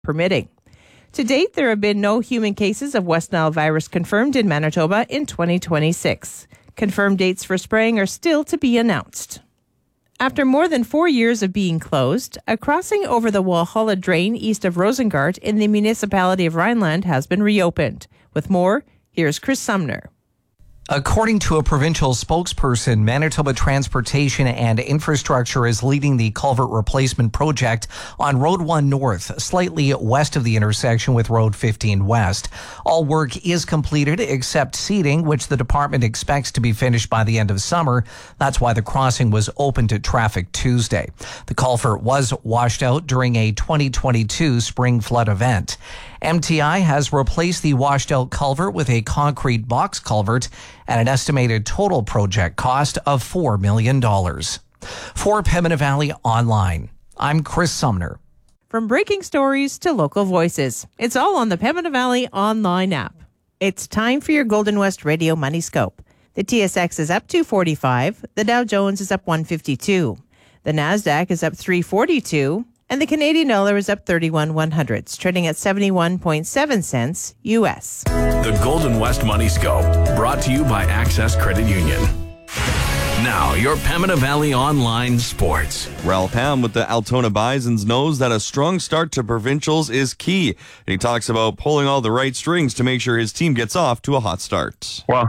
permitting. To date, there have been no human cases of West Nile virus confirmed in Manitoba in 2026. Confirmed dates for spraying are still to be announced. After more than 4 years of being closed, a crossing over the Walhalla Drain east of Rosengart in the municipality of Rhineland has been reopened. With more, here's Chris Sumner. According to a provincial spokesperson, Manitoba Transportation and Infrastructure is leading the culvert replacement project on Road 1 North, slightly west of the intersection with Road 15 West. All work is completed except seeding, which the department expects to be finished by the end of summer. That's why the crossing was open to traffic Tuesday. The culvert was washed out during a 2022 spring flood event. MTI has replaced the washed-out culvert with a concrete box culvert at an estimated total project cost of $4 million. For Pembina Valley Online, I'm Chris Sumner. From breaking stories to local voices, it's all on the Pembina Valley Online app. It's time for your Golden West Radio Money Scope. The TSX is up 245, the Dow Jones is up 152, the NASDAQ is up 342, and the Canadian dollar is up 31/100, trading at 71.7 cents U.S. The Golden West Money Scope, brought to you by Access Credit Union. Now, your Pembina Valley Online Sports. Ralph Ham with the Altona Bisons knows that a strong start to provincials is key. And he talks about pulling all the right strings to make sure his team gets off to a hot start. Well,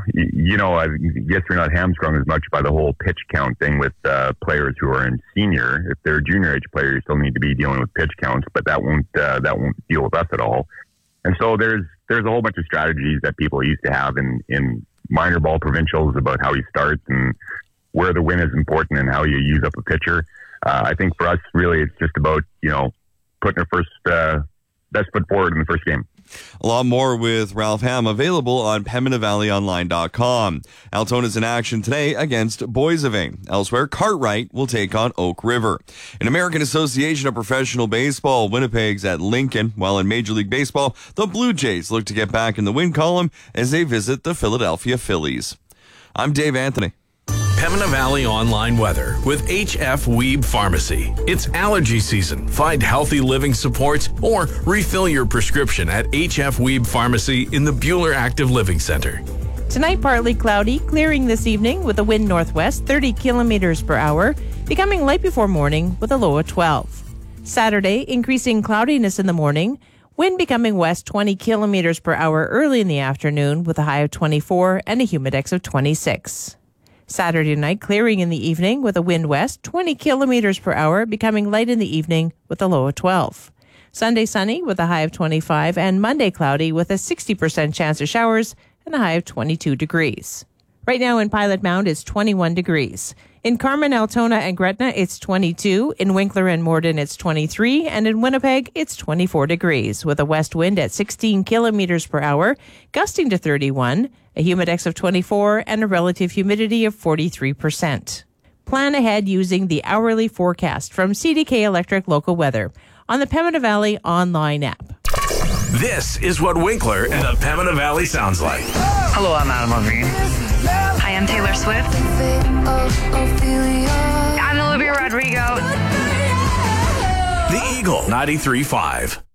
I guess you're not hamstrung as much by the whole pitch count thing with players who are in senior. If they're junior age players, you still need to be dealing with pitch counts, but that won't deal with us at all. And so there's a whole bunch of strategies that people used to have in minor ball provincials about how you start and where the win is important and how you use up a pitcher. I think for us, really, it's just about, putting our first best foot forward in the first game. A lot more with Ralph Ham available on PembinaValleyOnline.com. Altona's in action today against Boissevain. Elsewhere, Cartwright will take on Oak River. In American Association of Professional Baseball, Winnipeg's at Lincoln, while in Major League Baseball, the Blue Jays look to get back in the win column as they visit the Philadelphia Phillies. I'm Dave Anthony. Pembina Valley Online weather with HF Weeb Pharmacy. It's allergy season. Find healthy living supports or refill your prescription at HF Weeb Pharmacy in the Buhler Active Living Center. Tonight, partly cloudy, clearing this evening with a wind northwest 30 kilometers per hour, becoming light before morning with a low of 12. Saturday, increasing cloudiness in the morning, wind becoming west 20 kilometers per hour early in the afternoon with a high of 24 and a humidex of 26. Saturday night, clearing in the evening with a wind west 20 kilometers per hour, becoming light in the evening with a low of 12. Sunday, sunny with a high of 25, and Monday, cloudy with a 60% chance of showers and a high of 22 degrees. Right now in Pilot Mound, it's 21 degrees. In Carman, Altona, and Gretna, it's 22. In Winkler and Morden, it's 23. And in Winnipeg, it's 24 degrees, with a west wind at 16 kilometers per hour, gusting to 31, a humidex of 24, and a relative humidity of 43%. Plan ahead using the hourly forecast from CDK Electric Local Weather on the Pembina Valley Online app. This is what Winkler and the Pembina Valley sounds like. Hello, I'm Adam Levine. Hi, I'm Taylor Swift. I'm Olivia Rodrigo. The Eagle 93.5.